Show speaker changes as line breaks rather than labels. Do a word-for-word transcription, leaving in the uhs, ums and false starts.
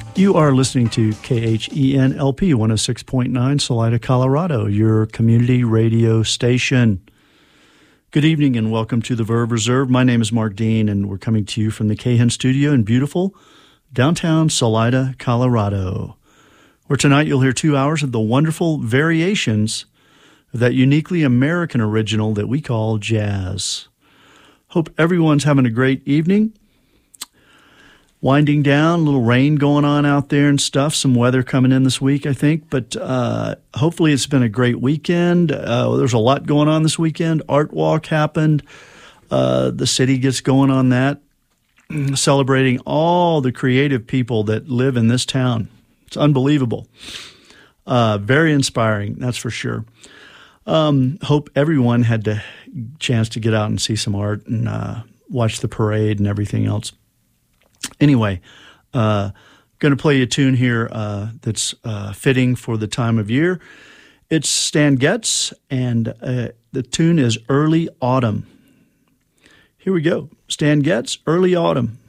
You are listening to K H E N L P one oh six point nine, Salida, Colorado, your community radio station. Good evening and welcome to the Verve Reserve. My name is Mark Dean, and we're coming to you from the Cahan Studio in beautiful downtown Salida, Colorado, where tonight you'll hear two hours of the wonderful variations of that uniquely American original that we call jazz. Hope everyone's having a great evening. Winding down, a little rain going on out there and stuff, some weather coming in this week, I think, but uh, hopefully it's been a great weekend. Uh, there's a lot going on this weekend. Art Walk happened. Uh, the city gets going on that, celebrating all the creative people that live in this town. It's unbelievable. Uh, very inspiring, that's for sure. Um, hope everyone had the chance to get out and see some art and uh, watch the parade and everything else. Anyway, uh, going to play you a tune here uh, that's uh, fitting for the time of year. It's Stan Getz, and uh, the tune is Early Autumn. Here we go. Stan Getz, Early Autumn.